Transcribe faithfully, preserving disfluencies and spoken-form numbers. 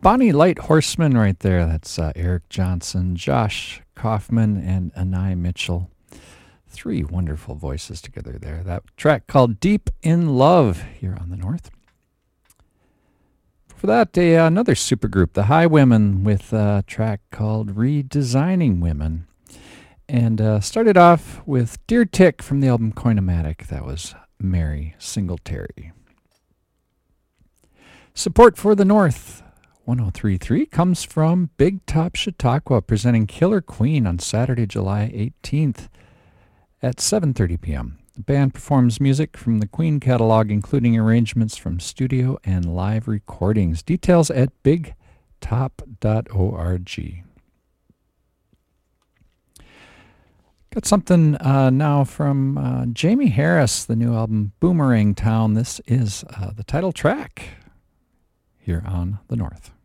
Bonnie Light Horseman right there. That's uh, Eric Johnson, Josh Kaufman, and Anai Mitchell. Three wonderful voices together there. That track called Deep in Love here on the North. For that, a, another supergroup, the Highwomen, with a track called Redesigning Women. And uh, started off with Dear Tick from the album Coinomatic. That was Mary Singletary. Support for the North one oh three point three comes from Big Top Chautauqua, presenting Killer Queen on Saturday, July eighteenth at seven thirty p.m. The band performs music from the Queen catalog, including arrangements from studio and live recordings. Details at big top dot org. Got something uh, now from uh, Jamie Harris, the new album Boomerang Town. This is uh, the title track here on the North.